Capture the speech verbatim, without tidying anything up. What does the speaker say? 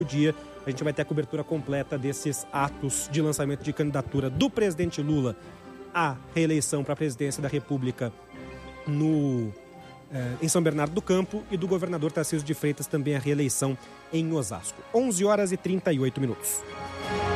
dia a gente vai ter a cobertura completa desses atos de lançamento de candidatura do presidente Lula à reeleição para a presidência da República no, eh, em São Bernardo do Campo e do governador Tarcísio de Freitas também a reeleição em Osasco. onze horas e trinta e oito minutos.